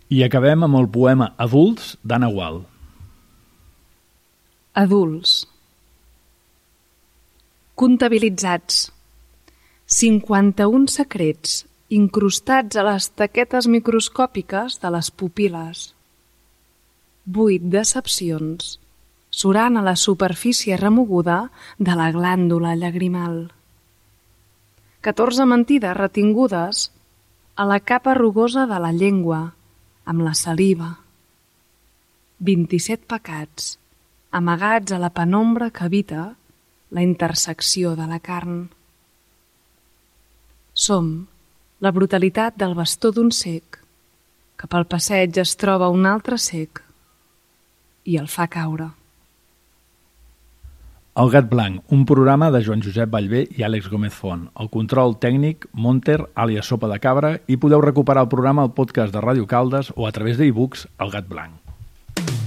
I acabem amb el poema Adults d'Anna Gual. Adults. Comptabilitzats. 51 secrets incrustats a les taquetes microscòpiques de les pupil·les. 8 decepcions surant a la superfície remoguda de la glàndula llagrimal. 14 mentides retingudes a la capa rugosa de la llengua, amb la saliva. 27 pecats amagats a la penombra que evita la intersecció de la carn. Som la brutalitat del bastó d'un cec que pel passeig es troba un altre cec i el fa caure. El Gat Blanc, un programa de Joan Josep Ballbé i Àlex Gómez Font. El control tècnic, Monter, àlies Sopa de Cabra, i podeu recuperar el programa al podcast de Ràdio Caldes o a través d'e-books El Gat Blanc.